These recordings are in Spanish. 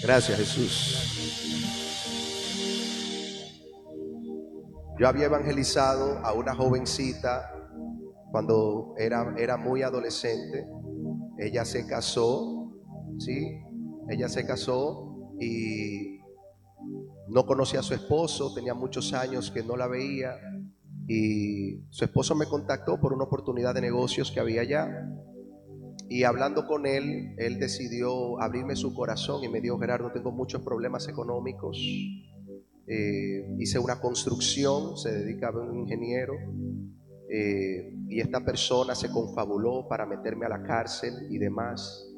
Gracias, Jesús. Yo había evangelizado a una jovencita cuando era muy adolescente. Ella se casó, ¿sí? Ella se casó y no conocía a su esposo, tenía muchos años que no la veía, y su esposo me contactó por una oportunidad de negocios que había allá. Y hablando con él, él decidió abrirme su corazón y me dijo: Gerardo, tengo muchos problemas económicos. Hice una construcción, se dedicaba a un ingeniero, y esta persona se confabuló para meterme a la cárcel y demás.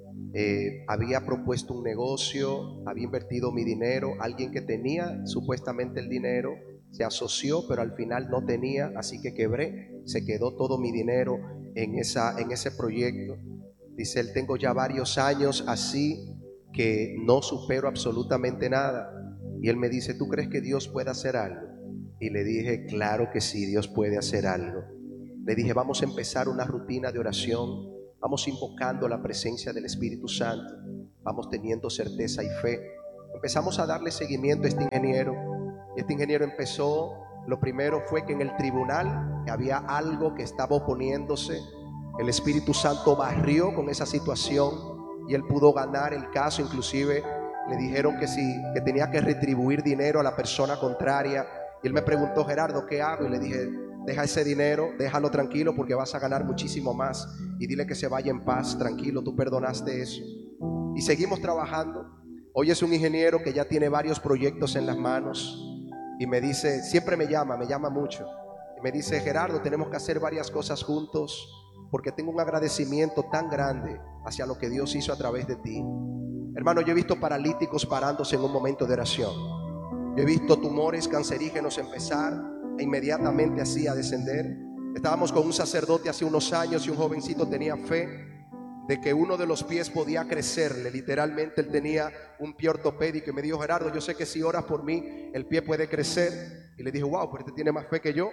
Había propuesto un negocio, había invertido mi dinero. Alguien que tenía supuestamente el dinero se asoció, pero al final no tenía, así que quebré. Se quedó todo mi dinero en ese proyecto. Dice él: tengo ya varios años así que no supero absolutamente nada. Y él me dice: ¿tú crees que Dios puede hacer algo? Y le dije: claro que sí, Dios puede hacer algo. Le dije: vamos a empezar una rutina de oración, vamos invocando la presencia del Espíritu Santo, vamos teniendo certeza y fe. Empezamos a darle seguimiento a este ingeniero. Y este ingeniero empezó, lo primero fue que en el tribunal había algo que estaba oponiéndose. El Espíritu Santo barrió con esa situación y él pudo ganar el caso. Inclusive le dijeron que sí, que tenía que retribuir dinero a la persona contraria. Y él me preguntó: Gerardo, ¿qué hago? Y le dije: deja ese dinero, déjalo tranquilo, porque vas a ganar muchísimo más, y dile que se vaya en paz, tranquilo, tú perdonaste eso. Y seguimos trabajando. Hoy es un ingeniero que ya tiene varios proyectos en las manos y me dice, siempre me llama mucho, y me dice: Gerardo, tenemos que hacer varias cosas juntos, porque tengo un agradecimiento tan grande hacia lo que Dios hizo a través de ti. Hermano, yo he visto paralíticos parándose en un momento de oración. Yo he visto tumores cancerígenos empezar e inmediatamente así a descender. Estábamos con un sacerdote hace unos años y un jovencito tenía fe de que uno de los pies podía crecerle. Literalmente él tenía un pie ortopédico y me dijo: Gerardo, yo sé que si oras por mí el pie puede crecer. Y le dije: wow, pero este tiene más fe que yo.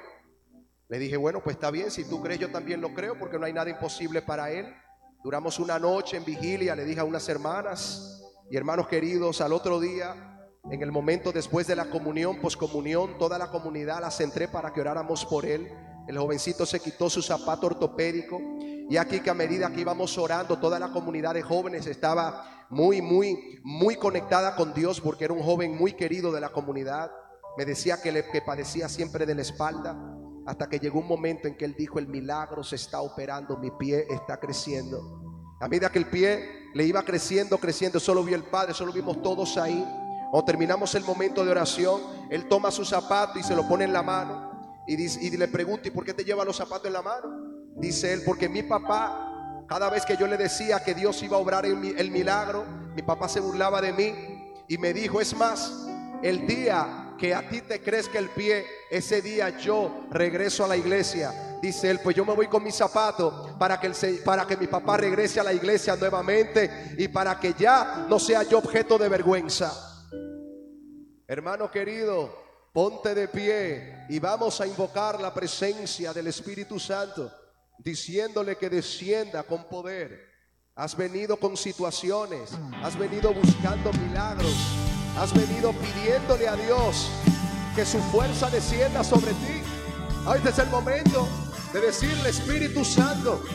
Le dije: bueno, pues está bien, si tú crees yo también lo creo, porque no hay nada imposible para él. Duramos una noche en vigilia, le dije a unas hermanas y hermanos queridos. Al otro día, en el momento después de la comunión, poscomunión, toda la comunidad la centré para que oráramos por él. El jovencito se quitó su zapato ortopédico, y aquí que a medida que íbamos orando, toda la comunidad de jóvenes estaba muy conectada con Dios, porque era un joven muy querido de la comunidad. Me decía que padecía siempre de la espalda, hasta que llegó un momento en que él dijo: el milagro se está operando, mi pie está creciendo. A medida que el pie le iba creciendo, solo vio el Padre, solo vimos todos ahí. Cuando terminamos el momento de oración, él toma su zapato y se lo pone en la mano, y le pregunto: ¿y por qué te lleva los zapatos en la mano? Dice él: porque mi papá, cada vez que yo le decía que Dios iba a obrar el milagro, mi papá se burlaba de mí y me dijo: es más, el día que a ti te crezca el pie, ese día yo regreso a la iglesia. Dice él: pues yo me voy con mis zapatos para que mi papá regrese a la iglesia nuevamente, y para que ya no sea yo objeto de vergüenza. Hermano querido, ponte de pie y vamos a invocar la presencia del Espíritu Santo, diciéndole que descienda con poder. Has venido con situaciones, has venido buscando milagros, has venido pidiéndole a Dios que su fuerza descienda sobre ti. Este es el momento de decirle: Espíritu Santo,